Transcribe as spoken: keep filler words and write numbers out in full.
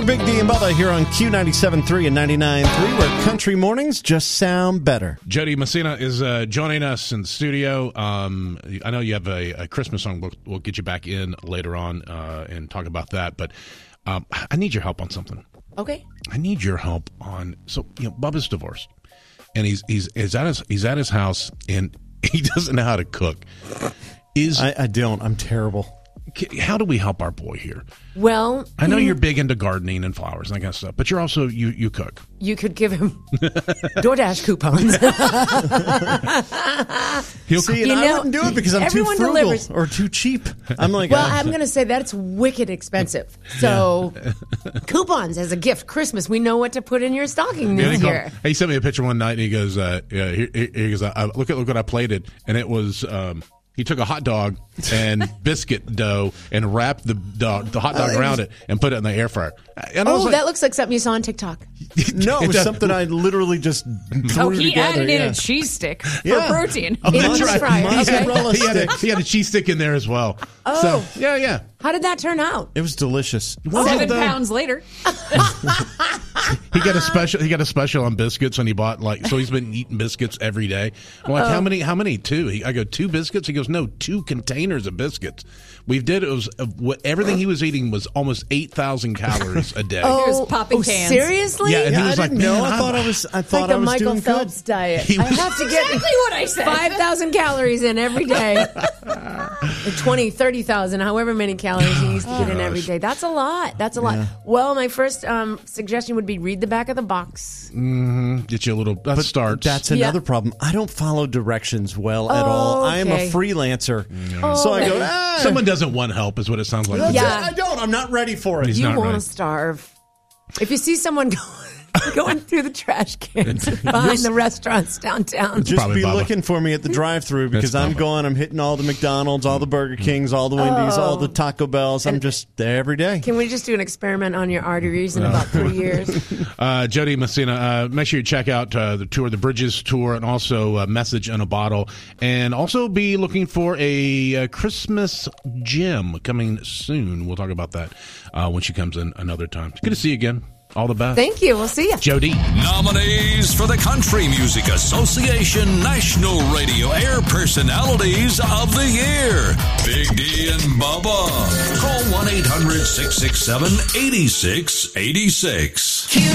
for Big D and Bubba here on Q ninety-seven point three and ninety-nine point three, where country mornings just sound better. Jody Messina is uh, joining us in the studio. Um, I know you have a, a Christmas song. We'll, we'll get you back in later on uh, and talk about that. But um, I need your help on something. Okay. I need your help on. So you know, Bubba's divorced, and he's he's he's at his he's at his house, and he doesn't know how to cook. Is I, I don't. I'm terrible. How do we help our boy here? Well, I know you're big into gardening and flowers and that kind of stuff, but you're also, you, you cook. You could give him DoorDash coupons. He'll See, you and know, I wouldn't do it because I'm too frugal delivers. or too cheap. I'm like, well, uh, I'm going to say that's wicked expensive. So coupons as a gift, Christmas, we know what to put in your stocking this he, year. Called, he sent me a picture one night and he goes, uh, yeah, he, he, he goes, uh, look at look what I plated, and it was. Um, He took a hot dog and biscuit dough and wrapped the dog, the hot dog uh, around was, it and put it in the air fryer. And oh, like, that looks like something you saw on TikTok. No, it was something I literally just threw Oh, he together, added yeah. in a cheese stick for yeah. protein. Oh, that's right. Fryer. He, Okay. had, he, had a, he had a cheese stick in there as well. Oh. So, yeah, yeah. How did that turn out? It was delicious. Seven pounds later. He got a special. He got a special on biscuits, and he bought like. So he's been eating biscuits every day. I'm like, oh. how many? How many? Two. He, I go two biscuits. He goes, no, two containers of biscuits. We did. It was uh, what everything he was eating was almost eight thousand calories a day. oh, He was popping oh, cans. Seriously? Yeah, and Yeah, he was I like, didn't man, know. I I'm, thought I was. I thought like I the was Michael doing Phelps good. diet. He I was- have to get Exactly what I said. five thousand calories in every day. twenty, thirty thousand, however many calories he needs to get in every day. That's a lot. That's a lot. Yeah. Well, my first um, suggestion would be read the back of the box. mm-hmm, get you a little. That starts. That's Yeah. another problem. I don't follow directions well at all. I am a Okay. freelancer, Oh, so I go. okay. Ah, Someone doesn't want help, is what it sounds like. that's Yeah. it. I don't. I'm not ready for it. He's You not want to right. starve. If you see someone going, going through the trash cans behind the restaurants downtown. Just Probably be Bubba. looking for me at the drive-thru because That's I'm Bubba. going. I'm hitting all the McDonald's, all the Burger Kings, all the Wendy's, all the Taco Bells. I'm just there every day. Can we just do an experiment on your arteries in about three years? Uh, Jody Messina, uh, make sure you check out uh, the tour, the Bridges tour, and also uh, Message in a Bottle. And also be looking for a, uh Christmas gem coming soon. We'll talk about that uh, when she comes in another time. Good to see you again. All the best. Thank you. We'll see you. Jody. Nominees for the Country Music Association National Radio Air Personalities of the Year. Big D and Bubba. Call one eight hundred six six seven eight six eight six.